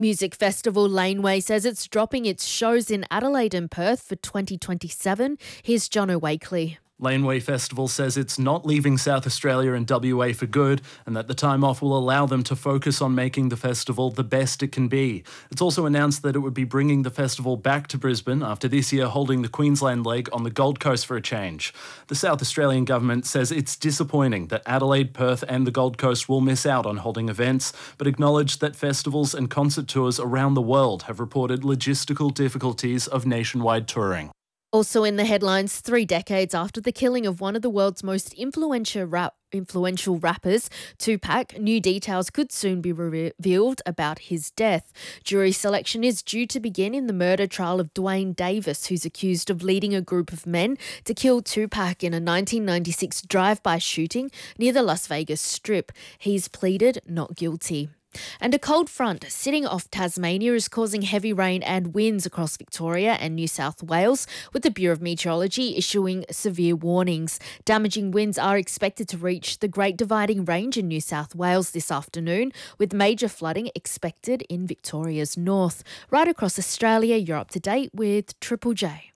Music festival Laneway says it's dropping its shows in Adelaide and Perth for 2027. Here's John O'Wakely. Laneway Festival says it's not leaving South Australia and WA for good, and that the time off will allow them to focus on making the festival the best it can be. It's also announced that it would be bringing the festival back to Brisbane after this year holding the Queensland leg on the Gold Coast for a change. The South Australian government says it's disappointing that Adelaide, Perth and the Gold Coast will miss out on holding events, but acknowledged that festivals and concert tours around the world have reported logistical difficulties of nationwide touring. Also in the headlines, 3 decades after the killing of one of the world's most influential rappers, Tupac, new details could soon be revealed about his death. Jury selection is due to begin in the murder trial of Dwayne Davis, who's accused of leading a group of men to kill Tupac in a 1996 drive-by shooting near the Las Vegas Strip. He's pleaded not guilty. And a cold front sitting off Tasmania is causing heavy rain and winds across Victoria and New South Wales, with the Bureau of Meteorology issuing severe warnings. Damaging winds are expected to reach the Great Dividing Range in New South Wales this afternoon, with major flooding expected in Victoria's north. Right across Australia, you're up to date with Triple J.